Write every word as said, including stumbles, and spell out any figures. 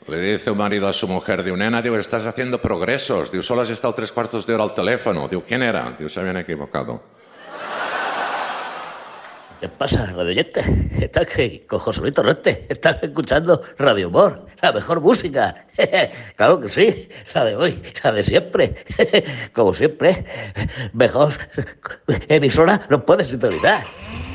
Le dice un marido a su mujer, diu, nena, diu, estás haciendo progresos. Diu, solo has estado tres cuartos de hora al teléfono. Diu, ¿quién era? Diu, se habían equivocado. ¿Qué pasa, radio oyente? Estás que con José Luis Torrente. Estás escuchando Radio Humor, la mejor música. Claro que sí, la de hoy, la de siempre. Como siempre, mejor emisora no puedes sintonizar.